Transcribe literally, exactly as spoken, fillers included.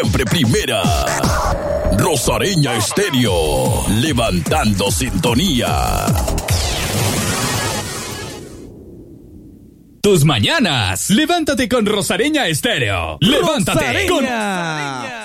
Siempre primera. Rosareña Estéreo. Levantando sintonía. Tus mañanas. Levántate con Rosareña Estéreo. Levántate Rosareña. con...